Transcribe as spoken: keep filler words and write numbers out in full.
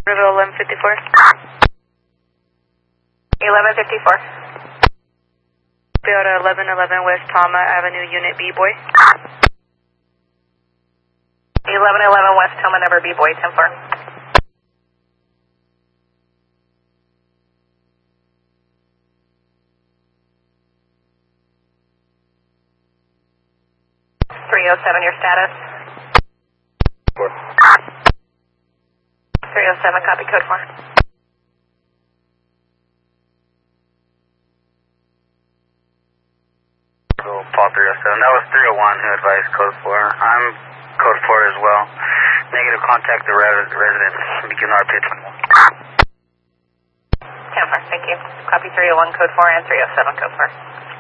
Riverville eleven fifty-four. eleven fifty-four. Toyota eleven eleven West Tama Avenue, Unit B-Boy. eleven eleven West Toma, number B-Boy, ten four. three oh seven, your status? four. three oh seven, copy code four. Paul three oh seven. That was three oh one who advised code four. I'm code four as well. Negative, contact the res resident. Begin R P twenty-one. ten four, thank you. Copy three oh one, code four, and three oh seven, code four.